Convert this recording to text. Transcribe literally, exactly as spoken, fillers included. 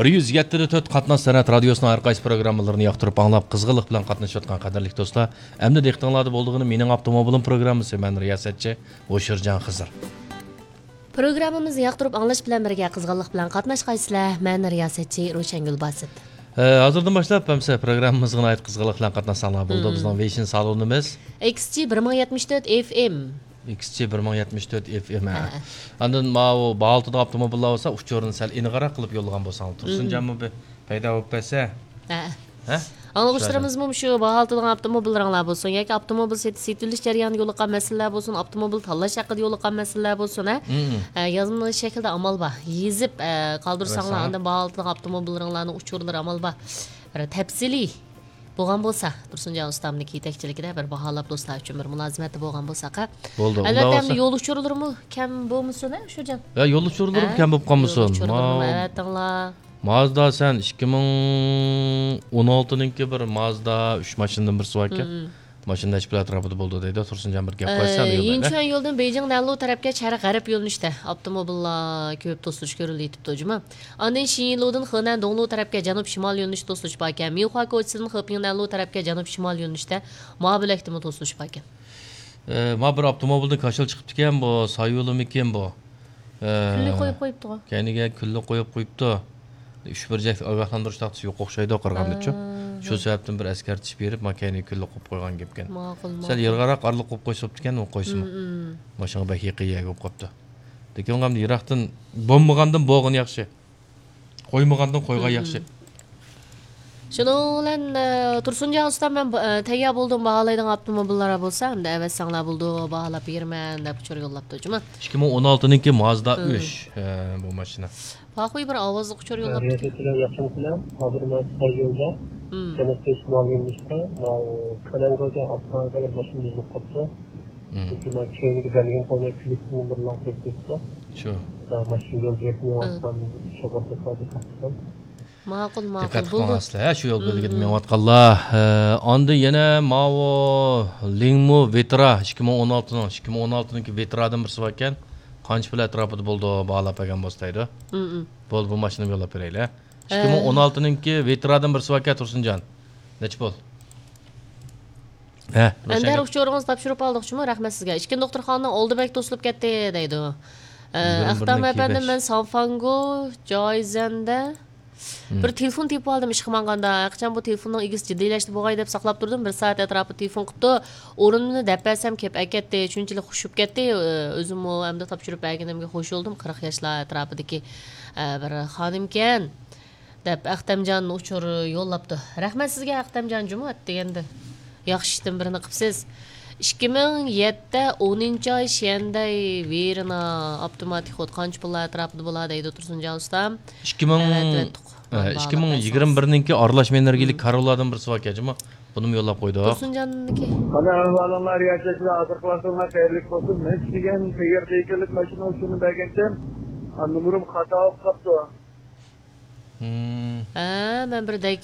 bir yuz yetti nuqta to'rt Qatnash san'at radiosining har qaysi programmalarini yoqtirib anglab, qizg'inlik bilan qatnashayotgan qadrli do'stlar, endi diqqatinglarda bo'ldig'ini mening avtomobilim programmasi men riyosatchi O'shirjon Xizr. Programmamiz yoqtirib anglash bilan birga qizg'inlik bilan qatnashqaysizlar. Men riyosatchi Ro'shangul Basit. Hozirdan boshlab hamsa programmamizga oid qizg'inlik bilan qatnashsanglar bo'ldi. Bizning Vision salonimiz X G bir ming yetmish to'rt F M. X G bir ming yetmish to'rt F M. Andan ma'u baltida avtomobillar bo'lsa, uchorni sal iniqroq qilib yo'llagan bo'lsang, tursin jammi paydo bo'lib qolsa. Ha. Ha? Anglashlarimiz mum shu bahaltıdan avtomobillarlar bo'lsin yoki avtomobil setilish jarayoniga yo'liqqan masalalar bo'lsin, avtomobil tanlash haqida yo'liqqan masalalar bo'lsin, ha. Yozma shaklda amal bor. Yezib qoldirsanglar, unda bahaltıdan avtomobillaringlarning uchurlari amal bor. Bir tafsiliy bo'lgan bo'lsa, Tursunjon ustamning yetakchiligida bir baholab do'stlar uchun bir mulozimati bo'lgan bo'lsa-qa. Bo'ldi. Albatta yo'l uchurlarimi kam bo'lmasin, Sho'jan? Ya yo'l uchurlari kam bo'lib qolmasin. Albatta. Mazda sen ikki ming o'n oltiningki bir Mazda uch mashinadan birisi bor ekan. Mashina ichib atrofida bo'ldi deydi. Tursunjon bir gap qo'ysan yo'lda. Yinchuan yo'ldan Beijing Nanlu tarafga sharq g'arb yo'linishda avtomobillar ko'p to'silish ko'rilyapti juma. Ondan Shinludan Henan Donglu tarafga janub shimol yo'linishda to'silish bor ekan. Miyuxua ko'chasidan Xeping Nanlu tarafga janub shimol yo'linishda mobilakdimi to'silish bor ekan. Ma bir avtomobildan qashil chiqibdi ekan bu, soyulimi ekan bu. Kulli qo'yib qo'yibdi. Kayniga kulli qo'yib qo'yibdi. uch burjak ogohlantirish taxtasi yo'q o'xshaydi qirg'andichu. Shu sababdan bir askartish berib, makani kulli qo'yib qo'ygan gapkan. Ma'qul. Sal yirg'aroq arliq qo'yib qo'yibdi ekan, u qo'ysimi. Mashina bahiqiya bo'lib qopti. Lekin ham yiroqdan bo'lmagandan bo'g'in yaxshi. Qo'ymagandan qo'ygan yaxshi. Shuning bilan Tursunjon ustam men tayyor bo'ldim baholaydigan avtomobillar bo'lsa, unda avatsanglar bo'ldi, baholab berman deb uchur yo'llabdi juma. ikki ming o'n oltiningki Mazda uch bu mashina. Faxoy bir ovozli uchur yo'llabdi. Riyosatchilar yaxshimisizlar? Hozir men yo'lda. Janubga shimol yo'nalishda, Qalangoga avtomobil mashina yurib qoldi. Shunday keyingi galgan qo'yib klipni bir long ketdi. Shu. Mashina yo'lga yetmayotgan sho'rda qoldi. Ma'qul, ma'qul. Diqqat qilmasizlar, shu yo'l belgida menayotganlar. Onda yana Mavo Lingmo Vetra ikki ming o'n olti ikki ming o'n oltiningki Vetradan birisi bor ekan. Qancha pul atrofida bo'ldi, bog'lab olgan bo'lsaydi. Bo'ldi, bu mashinani yo'llab beraylik. ikki ming o'n oltiningki Vetradan birisi bor ekan Tursunjon. Necha pul? Ha, Ender uchoringiz topshirib oldik-chimi? Rahmat sizga. Ikki doktorxonaning oldi bek to'silib ketdi deydi. Ahtam efendim men Sanfango joyzanda bir telefon tepib oldim ish qilmaganda. Qachon bu telefonning egisi jiddiylashdi bo'g'ay deb saqlab turdim. Bir soat atrofida telefon qilibdi. O'rinimni deb bersam kelib aketdi. Shunchalik xushib ketdi. O'zim hamda topshirib berganimga xush bo'ldim. qirq yoshlar atrofidagi bir xonimkan deb Ahtamjon uchur yo'llabdi. Rahmat sizga Ahtamjon Jumat deganda. Yaxshi ishdan birini qilibsiz. ikki ming yetti o'ninchi oy shanday verina avtomatik xod qancha pul atrofida bo'ladi deydi Tursunjon ustam. ikki ming yigirma birninki aralash energiyali Corolla'dan birisi bor ekan. Buni yo'llab qo'ydik. Tursunjonniki. Mana avvallar yashashlar aziqlasizlar, xayrli bo'lsin. Men degan qayerda ekanlik mashina uchun bergancha, numerim xato bo'lib qoldi. Ha, men bir